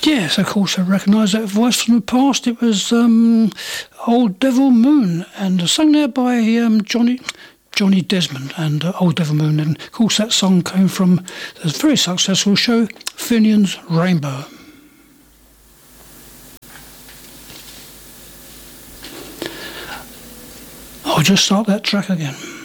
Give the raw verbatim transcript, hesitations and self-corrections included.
Yes, of course I recognise that voice from the past. It was um, Old Devil Moon, and sung there by um, Johnny Johnny Desmond and uh, Old Devil Moon. And of course that song came from the very successful show Finian's Rainbow. I'll just start that track again.